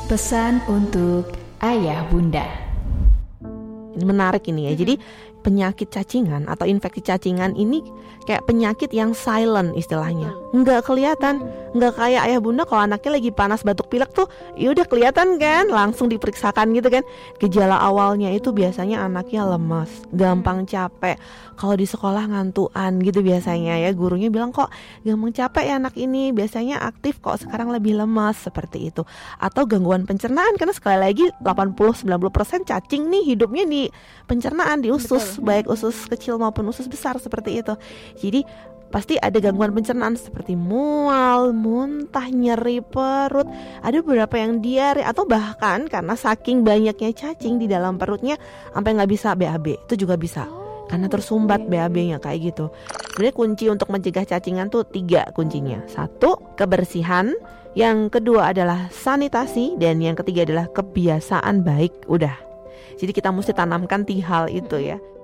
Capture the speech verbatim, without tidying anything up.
Pesan untuk ayah bunda. Ini menarik ini ya. Jadi penyakit cacingan atau infeksi cacingan ini kayak penyakit yang silent istilahnya, nggak kelihatan, nggak kayak ayah bunda kalau anaknya lagi panas batuk pilek tuh, ya udah kelihatan kan, langsung diperiksakan gitu kan. Gejala awalnya itu biasanya anaknya lemas, gampang capek, kalau di sekolah ngantuan gitu biasanya ya, gurunya bilang kok gampang capek ya anak ini, biasanya aktif kok sekarang lebih lemas, seperti itu. Atau gangguan pencernaan, karena sekali lagi delapan puluh sampai sembilan puluh persen cacing nih hidupnya di pencernaan, di usus. Betul. Baik usus kecil maupun usus besar, seperti itu. Jadi pasti ada gangguan pencernaan seperti mual, muntah, nyeri perut, ada beberapa yang diare, atau bahkan karena saking banyaknya cacing di dalam perutnya sampai nggak bisa B A B, itu juga bisa karena tersumbat B A B-nya kayak gitu. Sebenarnya kunci untuk mencegah cacingan tuh tiga kuncinya. Satu, kebersihan. Yang kedua adalah sanitasi. Dan yang ketiga adalah kebiasaan baik. Udah. Jadi kita mesti tanamkan tiga hal itu ya.